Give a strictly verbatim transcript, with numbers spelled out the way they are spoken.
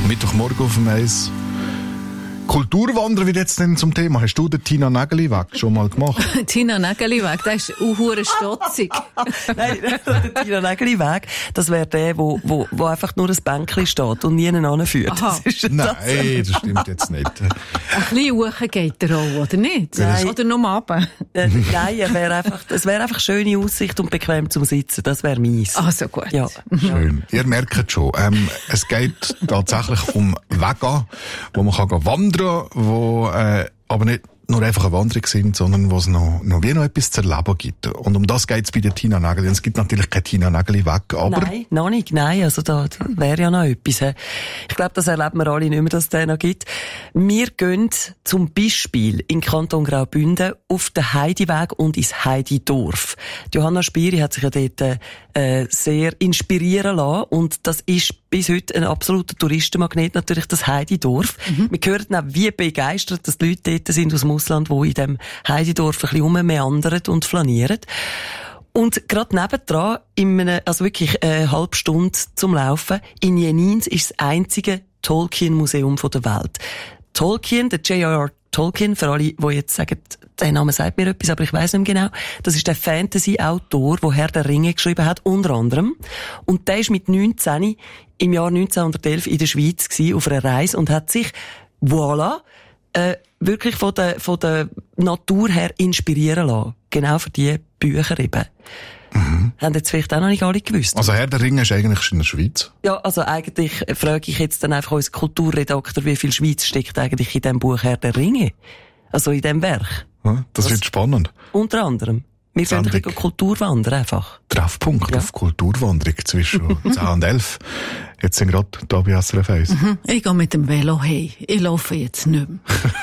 Mittwochmorgen auf dem Eis. Kulturwandern wird jetzt denn zum Thema. Hast du den Tina Nägeli-Weg schon mal gemacht? Tina Nägeli-Weg, der ist auch verdammt stotzig. Nein, der Tina Nägeli-Weg, das wäre der, wo, wo, wo einfach nur ein Bänkchen steht und niemand hinführt. Das ist Nein, das, das stimmt jetzt nicht. Ein bisschen hoch geht er auch, oder nicht? Nein. Oder nur runter? Äh, Nein, es wäre einfach, es wäre einfach schöne Aussicht und bequem zum Sitzen. Das wäre meins. Ah, so gut. Ja. Schön. Ihr merkt schon, ähm, es geht tatsächlich um Wege, wo man kann wandern kann, wo äh, aber nicht nur einfach eine Wanderung sind, sondern wo es noch, noch wie noch etwas zu erleben gibt. Und um das geht es bei der Tina Nägeli. Es gibt natürlich kein Tina Nägeli-Weg, aber... Nein, noch nicht, nein. Also da, da wäre ja noch etwas. He. Ich glaube, das erleben wir alle nicht mehr, dass es den noch gibt. Wir gehen zum Beispiel in Kanton Graubünden auf den Heidiweg und ins Heididorf. Johanna Spieri hat sich ja dort äh, sehr inspirieren lassen und das ist bis heute ein absoluter Touristenmagnet, natürlich das Heididorf. Mhm. Wir hören auch, wie begeistert dass die Leute dort sind aus dem Ausland, die in dem Heididorf ein bisschen rummeandern und flanieren. Und gerade nebendran, in einem, also wirklich eine halbe Stunde zum Laufen, in Jenins ist das einzige Tolkien-Museum der Welt. Tolkien, der J R R Tolkien, für alle, die jetzt sagen, der Name sagt mir etwas, aber ich weiss nicht mehr genau, das ist der Fantasy-Autor, der Herr der Ringe geschrieben hat, unter anderem. Und der ist mit neunzehn im Jahr neunzehnhundertelf in der Schweiz gewesen, auf einer Reise und hat sich, voilà, äh, wirklich von der, von der Natur her inspirieren lassen. Genau für die Bücher eben. Mhm. Haben jetzt vielleicht auch noch nicht alle gewusst. Also Herr der Ringe ist eigentlich in der Schweiz? Ja, also eigentlich frage ich jetzt dann einfach unseren Kulturredakteur, wie viel Schweiz steckt eigentlich in dem Buch Herr der Ringe? Also in dem Werk. Ja, das, das wird spannend. Unter anderem. Wir gehen ein Kulturwandern einfach. Treffpunkt ja. Auf Kulturwanderung zwischen zehn und elf. Jetzt sind gerade da bei S R F eins. Mhm. Ich gehe mit dem Velo hey. Ich laufe jetzt nicht mehr.